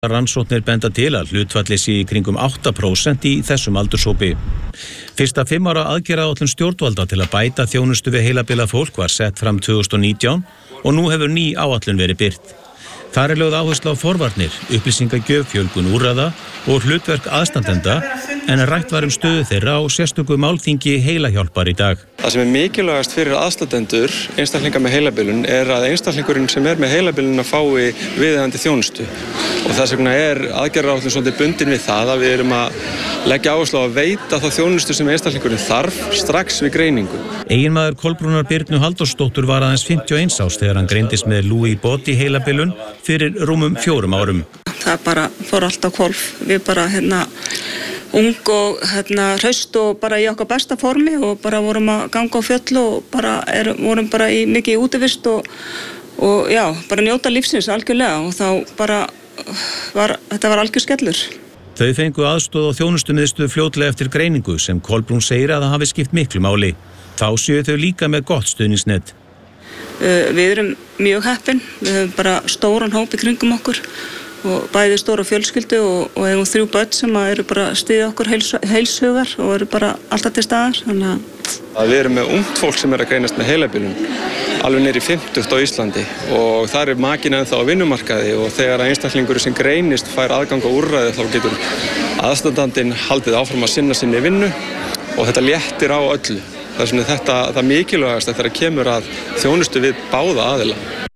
Rannsóknir benda til að hlutfallið sé í kringum 8% í þessum aldurshópi. Fyrsta 5 ára aðgerðaáætlun stjórnvalda til að bæta þjónustu við heilabilað fólk var sett fram 2019 og nú hefur ný áætlun verið birt. Þar lögð áherslu á forvarnir, upplýsingagjöf, fjölgun úrræða og hlutverk aðstandenda, en rætt var stöðu þeirra á sérstöku málþingi heilahjálpar í dag. Það sem mikilvægast fyrir aðstandendur einstaklinga með heilabilun að einstaklingurinn sem með heilabilun fái viðeigandi þjónustu. Og þess vegna aðgerðaáætlun svolítið bundin við það að við erum að leggja áherslu á að veita þá þjónustu sem einstaklingurinn þarf strax við greiningu. Eiginmaður Kolbrúnar Birnu Halldórsdóttur var aðeins 51 árs þegar hann greindist með Lewy body heilabilun fyrir rúmum 4 árum. Það bara fór allt á hvolf. Við bara ung og hraust og bara í okkar besta formi og bara vorum að ganga á fjöll og bara vorum bara í mikið útivist og já, bara njóta lífsins algjörlega og þá bara þetta var algjör skellur. Þau fengu aðstoð á þjónustumiðstöð fljótlega eftir greiningu sem Kolbrún segir að það hafi skipt miklu máli. Þá séu þau líka með gott stuðningsnet. Við erum mjög heppin, við höfum bara stóran hóp í kringum okkur og bæði stóra fjölskyldu og eigum 3 börn sem eru bara styðja okkur heilshugar og eru bara alltaf til staðar. Við erum með ungt fólk sem að greinast með heilabilun, alveg niður í 50 á Íslandi og þar makinn ennþá á vinnumarkaði og þegar einstaklingur sem greinist fær aðgang á úrræði þá getur aðstandandinn haldið áfram að sinni vinnu og þetta léttir á öllu. Þess vegna þetta mikilvægast þegar kemur að þjónustu við báða aðila.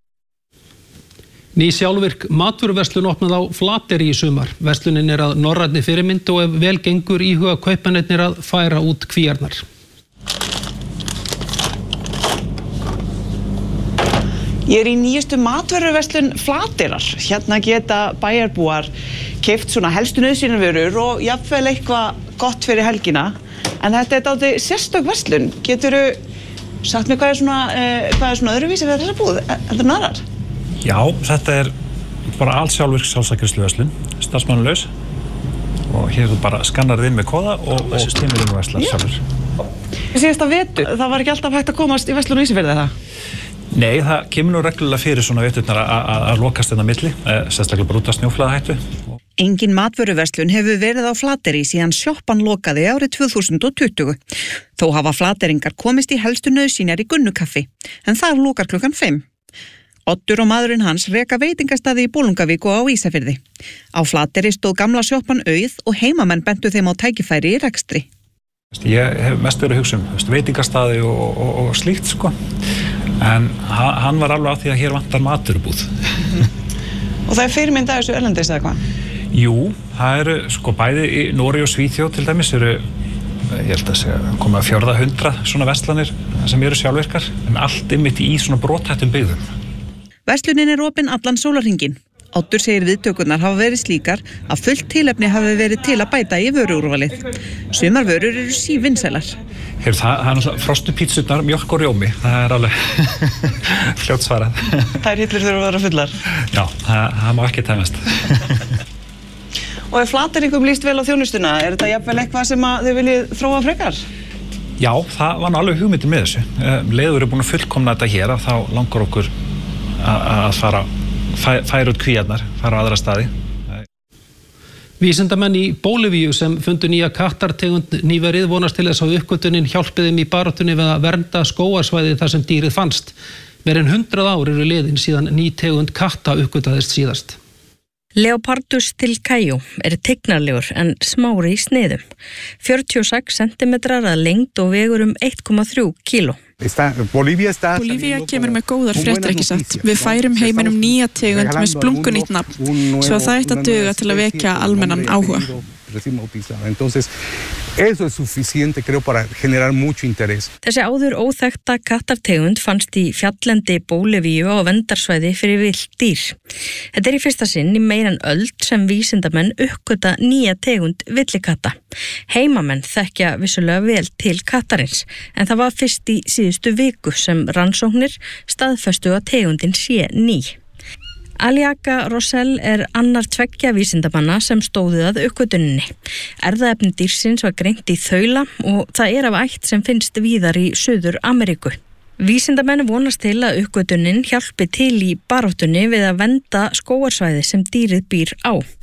Ný sjálfvirk matvöruverslun opnað á Flateyri í sumar. Verslunin að norrænni fyrirmynd og ef vel gengur íhuga kaupmennirnir að færa út kvíarnar. Ég í nýjustu matvöruverslun Flateyrar. Hérna geta bæjarbúar keypt svona helstu nauðsynjavörur og jafnvel eitthvað gott fyrir helgina. En þetta dálítið sérstök verslun. Geturðu sagt mér hvað svona öðruvísi við þessa búð heldur en aðrar? Já, þetta bara allt sjálfvirk sjálfsafgreiðsluverslun, starfsmannalaus og hér þú bara skannar inn með kóða og kemur inn og verslar sjálfur. Síðasta vetur, það var ekki alltaf hægt að komast í verslun á Ísafirði það? Nei, það kemur nú reglulega fyrir svona veturnar að lokast inn á milli, sérstaklega bara út af snjóflóðahættu. Engin matvöruverslun hefur verið á Flateyri síðan sjoppan lokaði árið 2020. Þó hafa flateyringar komist í helstu nauðsynjar í Gunnukaffi, en það lokar klukkan 5. Oddur og maðurinn hans reka veitingastaði í Bolungavík og á Ísafirði. Á Flateyri stóð gamla sjoppan auð og heimamenn bentu þeim á tækifæri í rekstri. Ég hef mest verið að hugsa veitingastaði og slíkt sko. En hann var alveg á því að hér vantar matvörubúð. Og það fyrirmynd að þessu erlendis eða hvað? Jú, það eru sko bæði í Noregi og Svíþjóð til dæmis ég held að segja koma 400 svona verslanir sem eru sjálfvirkar en allt einmitt í svona brothættum byggðum. Verslunin opin allan sólarhringinn. Oddur segir viðtökurnar hafa verið slíkar að fullt tilefni hafi verið til að bæta í vöruúrvalið. Sumar vörur eru sívinsælar. Það náttúrulega frostupítsurnar, mjólk og rjómi. Það alveg fljótt svarað. Þær hillur þurfa að vera fullar. Já, það má ekki tæmast. Og ef Flateyringum líst vel á þjónustuna, þetta jafnvel eitthvað sem að þau viljið þróa frekar? Já, það var alveg hugmyndin með þessu. Leiður eru búin að fullkomna þetta hér að þá langar okkur að færa út kvíarnar, fara á aðra staði. Vísindamenn í Bólivíu sem fundu nýja kattartegund nýverið vonast til þess að uppgötvunin hjálpi þeim í baráttunni við að vernda skógarsvæði þar sem dýrið fannst. Meira en 100 ár eru liðin síðan ný tegund katta uppgötvaðist síðast. Leopardus tilcaio tignarlegur en smári í sniðum. 46 cm að lengd og vegur 1,3 kíló. Bolívía kemur með góðar fréttir ekki satt. Við færum heiminum nýja tegund með splunkunýtt nafn, svo það ætti að duga til að vekja almennan áhuga. Þessi áður óþekkta kattartegund fannst í fjalllendi Bólivíu á verndarsvæði fyrir villt dýr. Þetta í fyrsta sinn í meira en öld sem vísindamenn uppgöta nýja tegund villikatta. Heimamenn þekkja vissulega vel til kattarins, en það var fyrst í síðustu viku sem rannsóknir staðfestu að tegundin sé ný. Aliaga Rosell annar 2 vísindamanna sem stóðu að uppgötuninni. Erfðaefni dýrsins var greint í þaula og það af ætt sem finnst víðar í Suður Ameríku. Vísindamenn vonast til að uppgötvunin hjálpi til í baráttunni við að vernda skógarsvæði sem dýrið býr á.